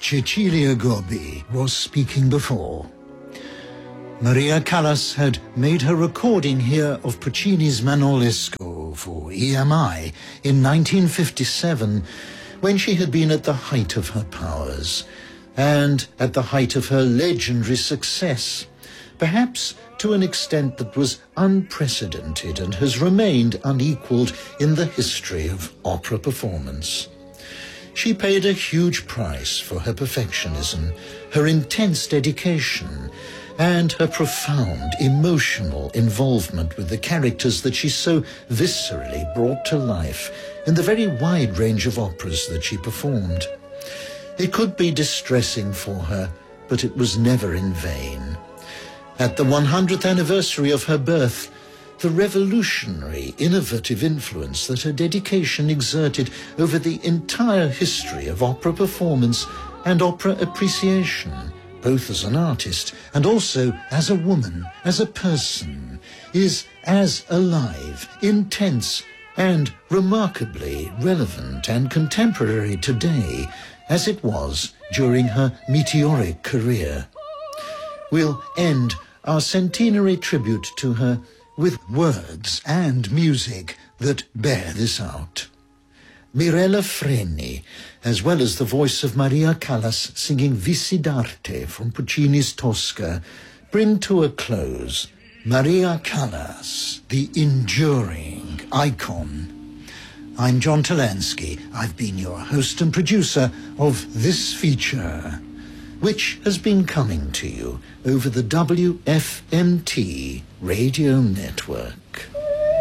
Cecilia Gobbi was speaking before. Maria Callas had made her recording here of Puccini's Manolesco for EMI in 1957, when she had been at the height of her powers and at the height of her legendary success, perhaps to an extent that was unprecedented and has remained unequaled in the history of opera performance. She paid a huge price for her perfectionism, her intense dedication, and her profound emotional involvement with the characters that she so viscerally brought to life in the very wide range of operas that she performed. It could be distressing for her, but it was never in vain. At the 100th anniversary of her birth, the revolutionary, innovative influence that her dedication exerted over the entire history of opera performance and opera appreciation, both as an artist and also as a woman, as a person, is as alive, intense, and remarkably relevant and contemporary today as it was during her meteoric career. We'll end our centenary tribute to her with words and music that bear this out. Mirella Freni, as well as the voice of Maria Callas singing Vissi d'arte from Puccini's Tosca, bring to a close Maria Callas, the enduring icon. I'm John Talansky. I've been your host and producer of this feature, which has been coming to you over the WFMT radio network.